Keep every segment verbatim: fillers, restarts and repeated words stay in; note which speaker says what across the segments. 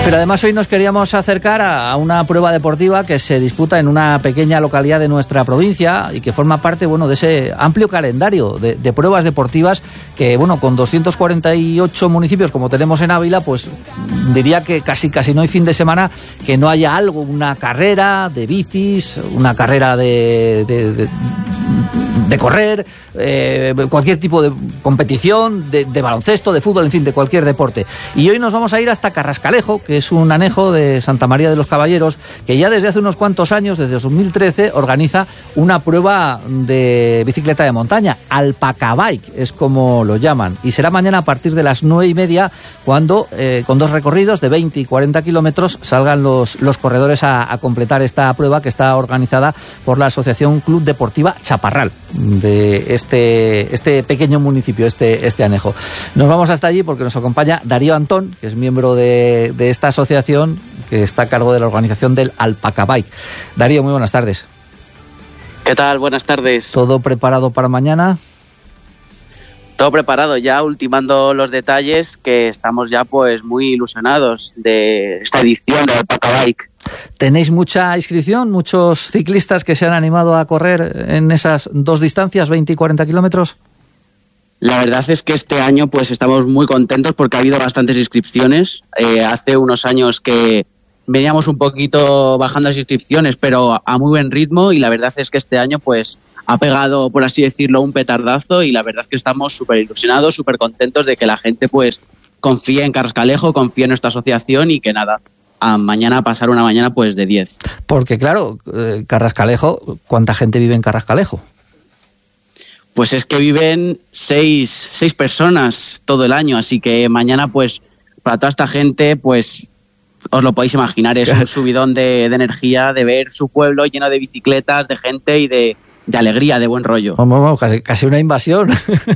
Speaker 1: Pero además hoy nos queríamos acercar a una prueba deportiva que se disputa en una pequeña localidad de nuestra provincia y que forma parte, bueno, de ese amplio calendario de, de pruebas deportivas que, bueno, con doscientos cuarenta y ocho municipios como tenemos en Ávila, pues diría que casi casi no hay fin de semana que no haya algo, una carrera de bicis, una carrera de, de, de, de correr, eh, cualquier tipo de competición, de, de baloncesto, de fútbol, en fin, de cualquier deporte. Y hoy nos vamos a ir hasta Carrascalejo, que es un anejo de Santa María de los Caballeros, que ya desde hace unos cuantos años, desde dos mil trece, organiza una prueba de bicicleta de montaña, Alpaca Bike, es como lo llaman, y será mañana a partir de las nueve y media, cuando eh, con dos recorridos de veinte y cuarenta kilómetros salgan los, los corredores a, a completar esta prueba, que está organizada por la Asociación Club Deportiva Chaparral, de este, este pequeño municipio, este, este anejo. Nos vamos hasta allí porque nos acompaña Darío Antón, que es miembro de, de esta asociación que está a cargo de la organización del Alpaca Bike. Darío, muy buenas tardes.
Speaker 2: ¿Qué tal? Buenas tardes.
Speaker 1: ¿Todo preparado para mañana?
Speaker 2: Todo preparado, ya ultimando los detalles, que estamos ya pues muy ilusionados de esta edición de Alpaca Bike.
Speaker 1: ¿Tenéis mucha inscripción? ¿Muchos ciclistas que se han animado a correr en esas dos distancias, veinte y cuarenta kilómetros?
Speaker 2: La verdad es que este año pues estamos muy contentos porque ha habido bastantes inscripciones. Eh, hace unos años que veníamos un poquito bajando las inscripciones, pero a muy buen ritmo, y la verdad es que este año pues ha pegado, por así decirlo, un petardazo, y la verdad es que estamos súper ilusionados, súper contentos de que la gente pues confíe en Carrascalejo, confíe en nuestra asociación, y que nada, a mañana pasar una mañana pues de diez.
Speaker 1: Porque claro, eh, Carrascalejo, ¿cuánta gente vive en Carrascalejo?
Speaker 2: Pues es que viven seis, seis personas todo el año, así que mañana pues para toda esta gente pues os lo podéis imaginar, es un subidón de, de energía, de ver su pueblo lleno de bicicletas, de gente y de, de alegría, de buen rollo.
Speaker 1: Vamos, vamos, casi, casi una invasión.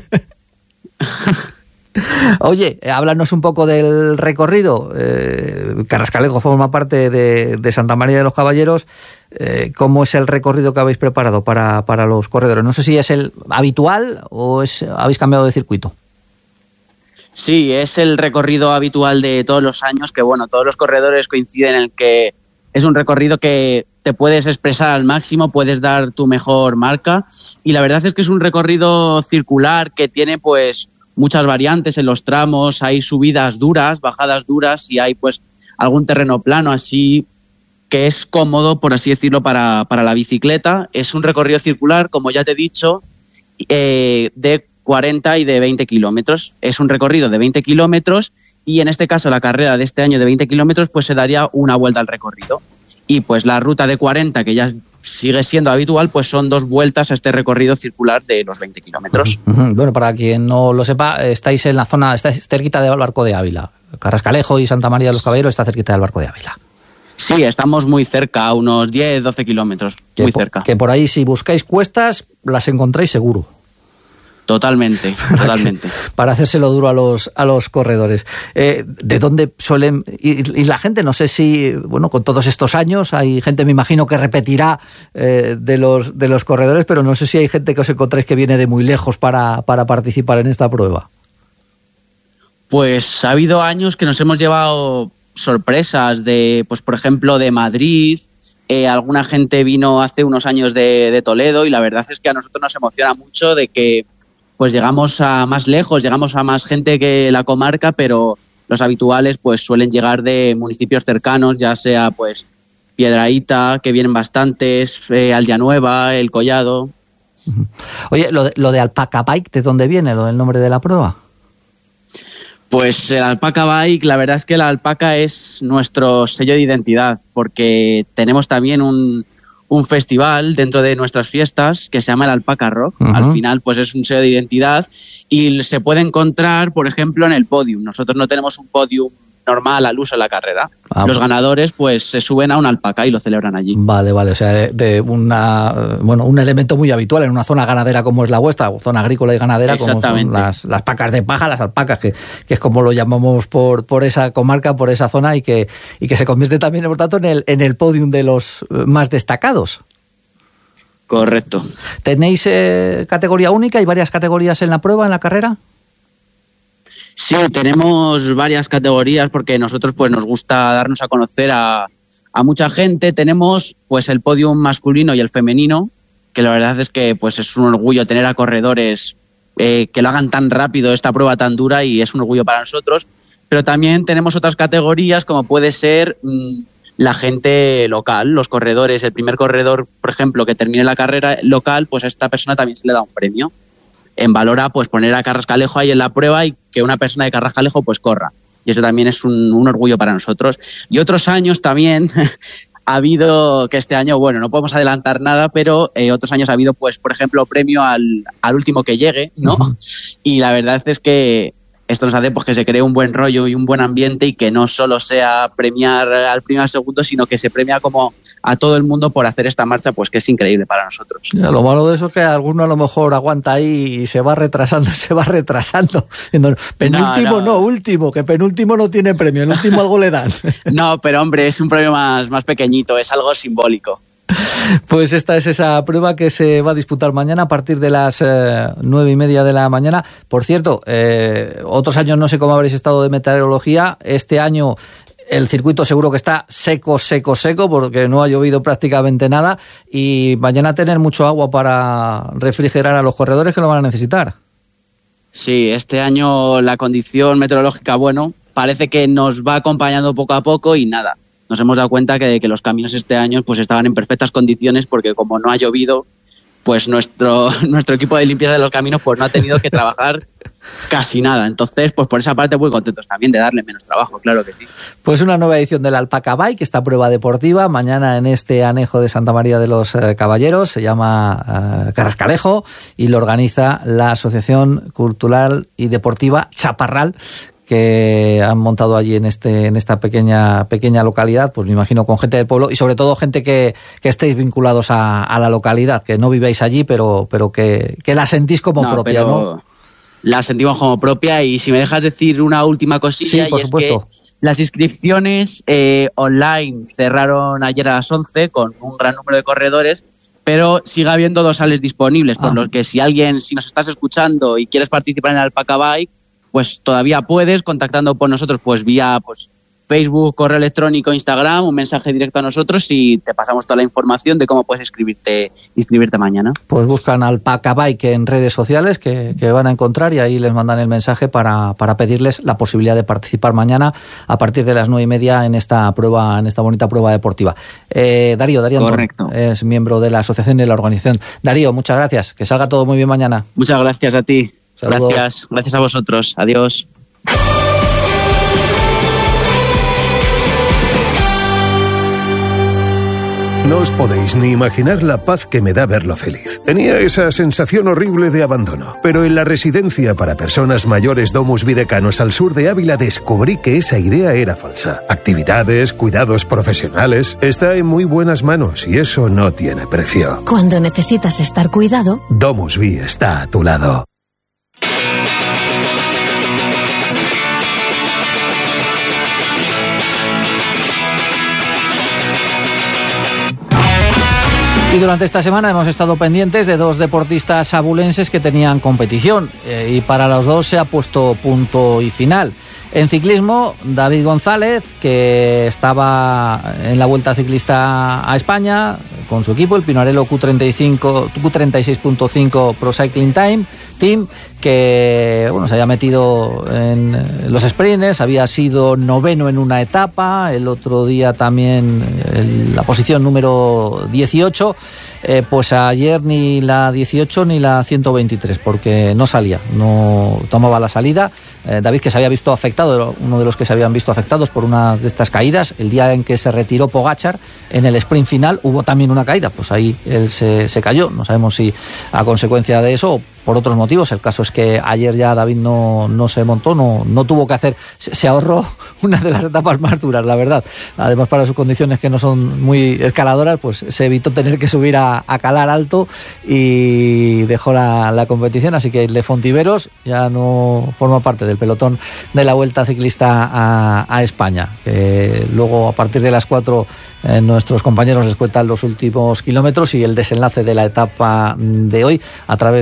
Speaker 1: Oye, háblanos un poco del recorrido. Eh, Carrascalejo forma parte de, de Santa María de los Caballeros. Eh, ¿Cómo es el recorrido que habéis preparado para, para los corredores? No sé si es el habitual o es, habéis cambiado de circuito.
Speaker 2: Sí, es el recorrido habitual de todos los años, que bueno, todos los corredores coinciden en que es un recorrido que te puedes expresar al máximo, puedes dar tu mejor marca, y la verdad es que es un recorrido circular que tiene pues muchas variantes en los tramos, hay subidas duras, bajadas duras, y hay pues algún terreno plano así que es cómodo, por así decirlo, para, para la bicicleta. Es un recorrido circular, como ya te he dicho, eh, de cuarenta y de veinte kilómetros. Es un recorrido de veinte kilómetros, y en este caso la carrera de este año de veinte kilómetros pues se daría una vuelta al recorrido. Y pues la ruta de cuarenta, que ya sigue siendo habitual, pues son dos vueltas a este recorrido circular de los veinte kilómetros.
Speaker 1: Uh-huh. Bueno, para quien no lo sepa, estáis en la zona, estáis cerquita del Barco de Ávila. Carrascalejo y Santa María de los Caballeros está cerquita del Barco de Ávila.
Speaker 2: Sí, estamos muy cerca, a unos diez, doce kilómetros,
Speaker 1: que
Speaker 2: muy
Speaker 1: por,
Speaker 2: cerca.
Speaker 1: Que por ahí, si buscáis cuestas, las encontráis seguro.
Speaker 2: Totalmente,
Speaker 1: para
Speaker 2: totalmente.
Speaker 1: Que, para hacérselo duro a los a los corredores. Eh, ¿De dónde suelen ir, ir la gente? No sé si, bueno, con todos estos años hay gente, me imagino, que repetirá eh, de los de los corredores, pero no sé si hay gente que os encontráis que viene de muy lejos para, para participar en esta prueba.
Speaker 2: Pues ha habido años que nos hemos llevado sorpresas de, pues por ejemplo, de Madrid. Eh, alguna gente vino hace unos años de, de Toledo, y la verdad es que a nosotros nos emociona mucho de que pues llegamos a más lejos, llegamos a más gente que la comarca, pero los habituales pues suelen llegar de municipios cercanos, ya sea pues Piedrahíta, que vienen bastantes, eh, Aldeanueva, El Collado.
Speaker 1: Oye, lo de, lo de Alpaca Bike, ¿de dónde viene lo del nombre de la prueba?
Speaker 2: Pues el Alpaca Bike, la verdad es que la alpaca es nuestro sello de identidad, porque tenemos también un un festival dentro de nuestras fiestas que se llama el Alpaca Rock. Uh-huh. Al final pues es un sello de identidad, y se puede encontrar, por ejemplo, en el podium. Nosotros no tenemos un podium normal al uso de la carrera. Ah, los ganadores pues se suben a una alpaca y lo celebran allí.
Speaker 1: Vale, vale, o sea, de, de una bueno, un elemento muy habitual en una zona ganadera como es la vuestra, zona agrícola y ganadera, como son las, las pacas de paja, las alpacas, que, que es como lo llamamos por, por esa comarca, por esa zona, y que, y que se convierte también, por tanto, en el, en el podium de los más destacados.
Speaker 2: Correcto.
Speaker 1: ¿Tenéis eh, categoría única y varias categorías en la prueba, en la carrera?
Speaker 2: Sí, tenemos varias categorías porque nosotros pues nos gusta darnos a conocer a, a mucha gente. Tenemos pues el podium masculino y el femenino, que la verdad es que pues es un orgullo tener a corredores eh, que lo hagan tan rápido esta prueba tan dura, y es un orgullo para nosotros. Pero también tenemos otras categorías como puede ser mmm, la gente local, los corredores. El primer corredor, por ejemplo, que termine la carrera local, pues a esta persona también se le da un premio en valor a pues poner a Carrascalejo ahí en la prueba y que una persona de Carrascalejo pues corra. Y eso también es un, un orgullo para nosotros. Y otros años también ha habido, que este año, bueno, no podemos adelantar nada, pero eh, otros años ha habido, pues, por ejemplo, premio al, al último que llegue, ¿no? Uh-huh. Y la verdad es que esto nos hace pues que se cree un buen rollo y un buen ambiente, y que no solo sea premiar al primero y al segundo, sino que se premia como a todo el mundo por hacer esta marcha, pues que es increíble para nosotros.
Speaker 1: Ya, lo malo de eso es que alguno a lo mejor aguanta ahí y se va retrasando, se va retrasando. Penúltimo no, no. no, último, que penúltimo no tiene premio, el último algo le dan.
Speaker 2: No, pero hombre, es un premio más, más pequeñito, es algo simbólico.
Speaker 1: Pues esta es esa prueba que se va a disputar mañana a partir de las eh, nueve y media de la mañana. Por cierto, eh, otros años no sé cómo habréis estado de meteorología. Este año el circuito seguro que está seco, seco, seco, porque no ha llovido prácticamente nada, y mañana tener mucho agua para refrigerar a los corredores, que lo van a necesitar.
Speaker 2: Sí, este año la condición meteorológica, bueno, parece que nos va acompañando poco a poco, y nada, nos hemos dado cuenta que, que los caminos este año pues estaban en perfectas condiciones, porque como no ha llovido, pues nuestro nuestro equipo de limpieza de los caminos pues no ha tenido que trabajar casi nada. Entonces, pues por esa parte muy contentos también de darle menos trabajo, claro que sí.
Speaker 1: Pues una nueva edición del Alpaca Bike, esta prueba deportiva, mañana en este anejo de Santa María de los eh, Caballeros, se llama eh, Carrascalejo, y lo organiza la Asociación Cultural y Deportiva Chaparral, que han montado allí en este en esta pequeña pequeña localidad, pues me imagino con gente del pueblo, y sobre todo gente que, que estéis vinculados a, a la localidad, que no vivéis allí, pero pero que, que la sentís como no, propia, ¿no?
Speaker 2: La sentimos como propia. Y si me dejas decir una última cosilla,
Speaker 1: sí, por
Speaker 2: y es
Speaker 1: supuesto.
Speaker 2: Que las inscripciones eh, online cerraron ayer a las once con un gran número de corredores, pero sigue habiendo dos sales disponibles, por ah. lo que si alguien, si nos estás escuchando y quieres participar en el Alpaca Bike, pues todavía puedes, contactando por nosotros pues vía pues Facebook, correo electrónico, Instagram, un mensaje directo a nosotros, y te pasamos toda la información de cómo puedes inscribirte, inscribirte mañana.
Speaker 1: Pues buscan Alpaca Bike en redes sociales, que, que van a encontrar, y ahí les mandan el mensaje para, para pedirles la posibilidad de participar mañana a partir de las nueve y media en esta prueba, en esta bonita prueba deportiva. Eh, Darío, Darío
Speaker 2: Correcto.
Speaker 1: Antón, es miembro de la asociación y de la organización. Darío, muchas gracias, que salga todo muy bien mañana.
Speaker 2: Muchas gracias a ti.
Speaker 1: Saludos.
Speaker 2: Gracias, gracias a vosotros. Adiós.
Speaker 3: No os podéis ni imaginar la paz que me da verlo feliz. Tenía esa sensación horrible de abandono, pero en la residencia para personas mayores Domus Videcanos al sur de Ávila descubrí que esa idea era falsa. Actividades, cuidados profesionales, está en muy buenas manos, y eso no tiene precio.
Speaker 4: Cuando necesitas estar cuidado,
Speaker 3: Domus Vi está a tu lado.
Speaker 1: Y durante esta semana hemos estado pendientes de dos deportistas abulenses que tenían competición, eh, y para los dos se ha puesto punto y final. En ciclismo, David González, que estaba en la Vuelta Ciclista a España con su equipo, el Pinarello Q treinta y cinco, Q treinta y seis punto cinco Pro Cycling Time Team, que bueno, se había metido en los sprints, había sido noveno en una etapa, el otro día también en la posición número dieciocho. Eh, pues ayer ni la dieciocho ni la ciento veintitrés, porque no salía, no tomaba la salida. eh, David, que se había visto afectado, uno de los que se habían visto afectados por una de estas caídas, el día en que se retiró Pogačar en el sprint final hubo también una caída, pues ahí él se, se cayó, no sabemos si a consecuencia de eso o por otros motivos. El caso es que ayer ya David no, no se montó, no, no tuvo que hacer, se, se ahorró una de las etapas más duras, la verdad. Además, para sus condiciones que no son muy escaladoras, pues se evitó tener que subir a, a calar alto, y dejó la, la competición. Así que el de Fontiveros ya no forma parte del pelotón de la Vuelta Ciclista a, a España, que luego a partir de las cuatro eh, nuestros compañeros les cuentan los últimos kilómetros y el desenlace de la etapa de hoy a través de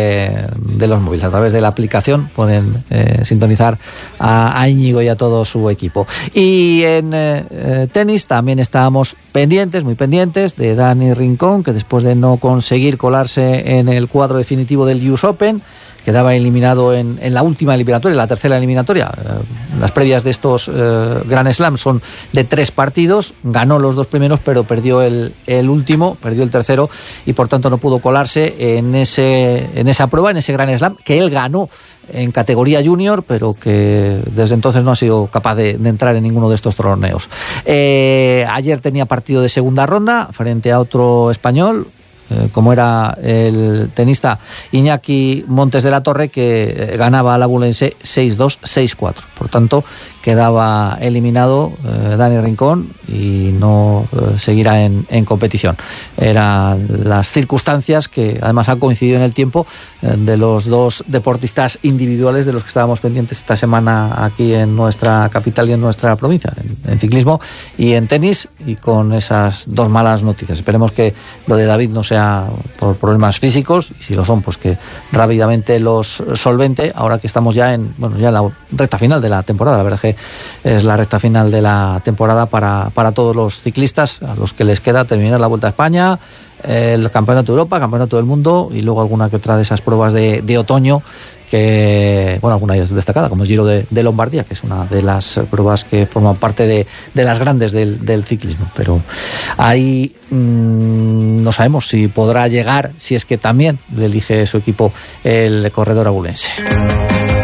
Speaker 1: de, de los móviles. A través de la aplicación pueden eh, sintonizar a, a Íñigo y a todo su equipo. Y en eh, tenis también estábamos pendientes, muy pendientes, de Dani Rincón, que después de no conseguir colarse en el cuadro definitivo del U S Open, quedaba eliminado en, en la última eliminatoria, la tercera eliminatoria. Eh, las previas de estos eh, Grand Slam son de tres partidos, ganó los dos primeros, pero perdió el, el último, perdió el tercero, y por tanto no pudo colarse en, ese, en esa prueba, en ese Grand Slam, que él ganó en categoría junior, pero que desde entonces no ha sido capaz de, de entrar en ninguno de estos torneos. Eh, ayer tenía partido de segunda ronda frente a otro español, Eh, como era el tenista Iñaki Montes de la Torre, que eh, ganaba al abulense seis dos, seis cuatro. Por tanto, quedaba eliminado eh, Dani Rincón y no eh, seguirá en, en competición. Eran las circunstancias que además han coincidido en el tiempo eh, de los dos deportistas individuales de los que estábamos pendientes esta semana aquí en nuestra capital y en nuestra provincia, en, en ciclismo y en tenis, y con esas dos malas noticias. Esperemos que lo de David no sea por problemas físicos, y si lo son, pues que rápidamente los solvente, ahora que estamos ya en, bueno, ya en la recta final de la temporada. La verdad que es la recta final de la temporada para, para todos los ciclistas, a los que les queda terminar la Vuelta a España, el Campeonato de Europa, Campeonato del Mundo, y luego alguna que otra de esas pruebas de, de otoño, que, bueno, alguna es destacada, como el Giro de, de Lombardía, que es una de las pruebas que forman parte de, de las grandes del, del ciclismo. Pero ahí mmm, no sabemos si podrá llegar, si es que también le elige su equipo, el corredor abulense.